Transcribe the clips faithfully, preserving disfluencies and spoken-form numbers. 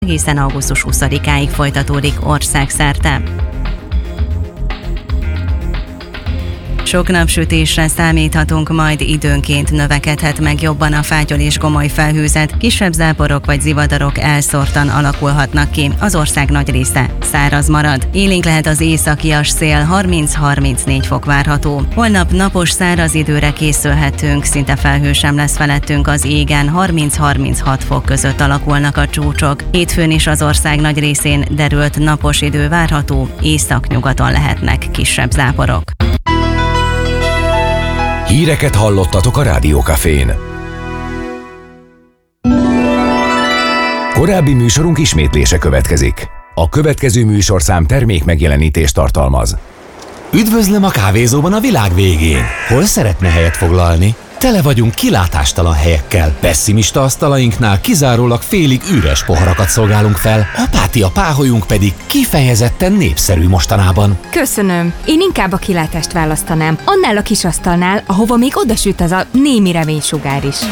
egészen augusztus huszadikáig folytatódik országszerte. Sok napsütésre számíthatunk, majd időnként növekedhet meg jobban a fátyol és gomoly felhőzet, kisebb záporok vagy zivatarok elszórtan alakulhatnak ki, az ország nagy része száraz marad. Élénk lehet az északias szél, harminc-harmincnégy fok várható. Holnap napos száraz időre készülhetünk, szinte felhő sem lesz felettünk az égen, harminc-harminchat fok között alakulnak a csúcsok. Hétfőn is az ország nagy részén derült napos idő várható, északnyugaton lehetnek kisebb záporok. Híreket hallottatok a Rádió Cafén. Korábbi műsorunk ismétlése következik. A következő műsorszám termék megjelenítést tartalmaz. Üdvözlöm a kávézóban a világ végén. Hol szeretne helyet foglalni? Tele vagyunk kilátástalan helyekkel. Pessimista asztalainknál kizárólag félig üres poharakat szolgálunk fel, apátia páholyunk pedig kifejezetten népszerű mostanában. Köszönöm. Én inkább a kilátást választanám. Annál a kis asztalnál, ahova még odasüt az a némi reménysugár is.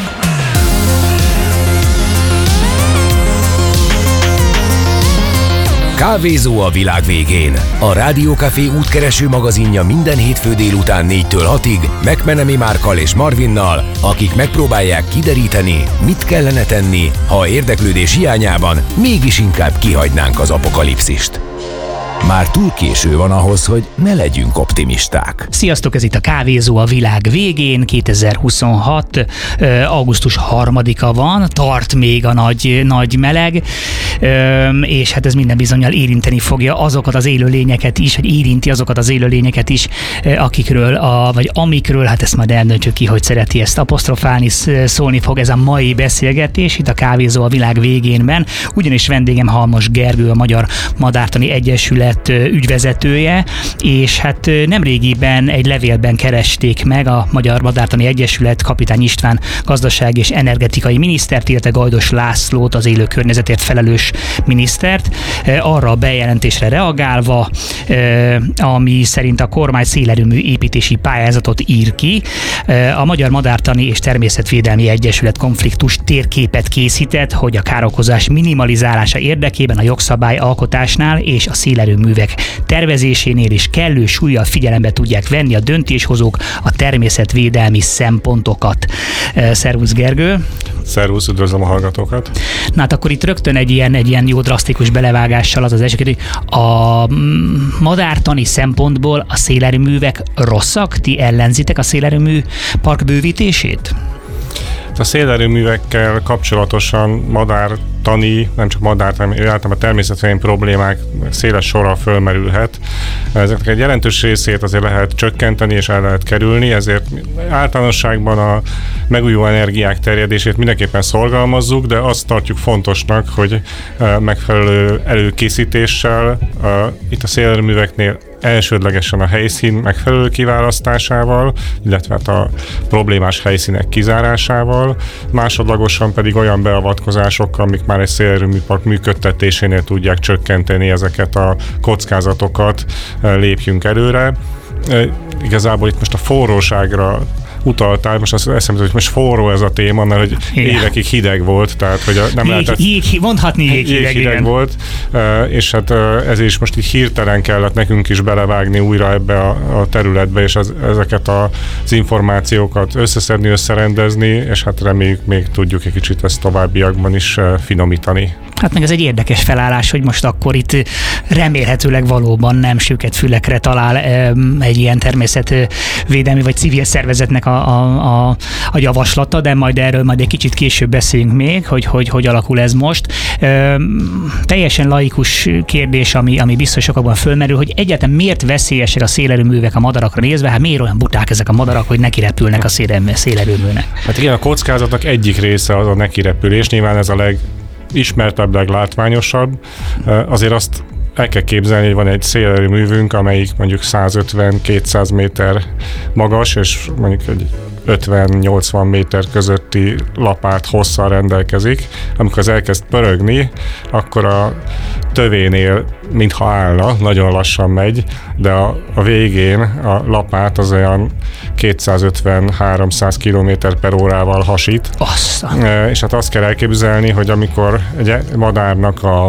Kávézó a világ végén. A Rádió Café útkereső magazinja minden hétfő délután négytől hatig McMenemy Márkkal és Marvinnal, akik megpróbálják kideríteni, mit kellene tenni, ha érdeklődés hiányában mégis inkább kihagynánk az apokalipszist. Már túl késő van ahhoz, hogy ne legyünk optimisták. Sziasztok, ez itt a Kávézó a világ végén, kétezer-huszonhat. augusztus harmadika van, tart még a nagy, nagy meleg, és hát ez minden bizonnyal érinteni fogja azokat az élőlényeket is, vagy érinti azokat az élőlényeket is, akikről, a, vagy amikről, hát ezt majd eldöntjük ki, hogy szereti ezt apostrofálni, szólni fog ez a mai beszélgetés itt a Kávézó a világ végénben, ugyanis vendégem Halmos Gergő, a Magyar Madártani Egyesület ügyvezetője, és hát nemrégiben egy levélben keresték meg a Magyar Madártani Egyesület Kapitány István gazdaság és energetikai minisztert, illetve Gajdos Lászlót, az élő környezetért felelős minisztert, arra a bejelentésre reagálva, ami szerint a kormány szélerőmű építési pályázatot ír ki. A Magyar Madártani és Természetvédelmi Egyesület konfliktus térképet készített, hogy a károkozás minimalizálása érdekében a jogszabály alkotásnál és a szélerőmű művek tervezésénél is kellő súllyal figyelembe tudják venni a döntéshozók a természetvédelmi szempontokat. Szervusz, Gergő! Szervusz, üdvözlöm a hallgatókat! Na hát akkor itt rögtön egy ilyen, egy ilyen jó drasztikus belevágással az az eset, hogy a madártani szempontból a szélerőművek rosszak? Ti ellenzitek a szélerőmű park bővítését? A szélerőművekkel kapcsolatosan madártani, nem csak madártani, általában a természetvédelmi problémák széles sorral fölmerülhet. Ezeknek egy jelentős részét azért lehet csökkenteni és el lehet kerülni, ezért általánosságban a megújuló energiák terjedését mindenképpen szorgalmazzuk, de azt tartjuk fontosnak, hogy megfelelő előkészítéssel itt a szélerőműveknél elsődlegesen a helyszín megfelelő kiválasztásával, illetve hát a problémás helyszínek kizárásával, másodlagosan pedig olyan beavatkozásokkal, amik már egy szélerőműpark működtetésénél tudják csökkenteni ezeket a kockázatokat, lépjünk előre. Igazából itt most a forróságra utaltál, most azt eszembe, hogy most forró ez a téma, mert hogy igen, évekig hideg volt, tehát hogy nem jég, lehetett... Jég, mondhatni jég, jég hideg, hideg volt, és hát ezért is most így hirtelen kellett nekünk is belevágni újra ebbe a, a területbe, és az, ezeket az információkat összeszedni, összerendezni, és hát reméljük még tudjuk egy kicsit ezt továbbiakban is finomítani. Hát meg ez egy érdekes felállás, hogy most akkor itt remélhetőleg valóban nem süket fülekre talál egy ilyen természetvédelmi vagy civil szervezetnek a, a, a, a javaslata, de majd erről majd egy kicsit később beszélünk még, hogy hogy, hogy alakul ez most. Ö, teljesen laikus kérdés, ami, ami biztos sokakban fölmerül, hogy egyáltalán miért veszélyesek a szélerőművek a madarakra nézve, hát miért olyan buták ezek a madarak, hogy nekirepülnek a szélerőműnek? Hát igen, a kockázatnak egyik része az a nekirepülés, nyilván ez a leg ismertebb, leglátványosabb. Azért azt el kell képzelni, hogy van egy szélerőművünk, amelyik mondjuk százötven-kétszáz méter magas, és mondjuk egy ötven-nyolcvan méter közötti lapát hosszal rendelkezik. Amikor az elkezd pörögni, akkor a tövénél mintha állna, nagyon lassan megy, de a, a végén a lapát az olyan kétszázötven-háromszáz kilométer per órával hasít. Assza. És hát azt kell elképzelni, hogy amikor egy madárnak a